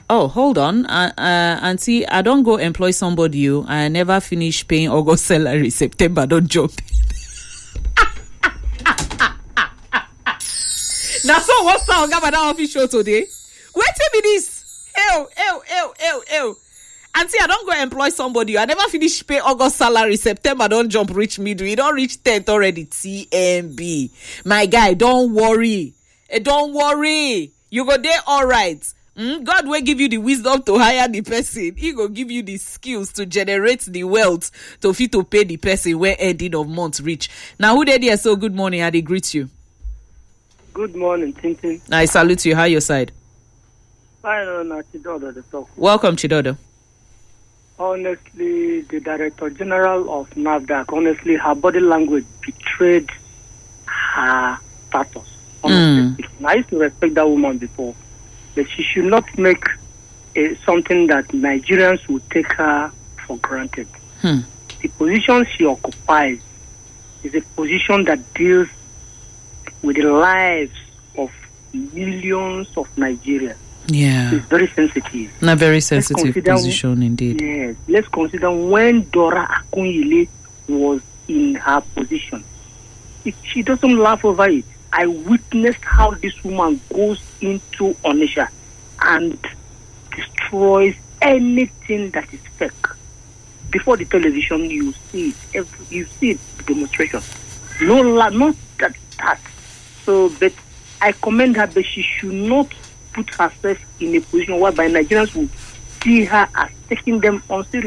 Oh, hold on. Auntie, I don't go employ somebody. I never finish paying August salary. September, don't jump. Now, so what's the Gabada office show today? Wait a minute. Ew. Auntie, I don't go employ somebody. I never finish pay August salary. September, don't jump reach middle. You don't reach 10th already. TMB. My guy, don't worry. Don't worry. You go there all right. God will give you the wisdom to hire the person. He will give you the skills to generate the wealth to fit to pay the person where ending of month reach. Now, who there? So good morning. I dey greet you. Good morning, Tintin. I salute you. How your side? I don't know, Chidodo the talk. Welcome, Chidodo. Honestly, the Director General of NAFDAC, honestly, her body language betrayed her status. Honestly, I used to respect that woman before, but she should not make something that Nigerians would take her for granted. The position she occupies is a position that deals with the lives of millions of Nigerians. Yeah. It's very sensitive. A very sensitive position indeed. Yes. Let's consider when Dora Akunyili was in her position. She doesn't laugh over it. I witnessed how this woman goes into Onitsha and destroys anything that is fake. Before the television, you see it. You see it, demonstration. Not that. So, but I commend her, but she should not put herself in a position whereby Nigerians will see her as taking them on serious.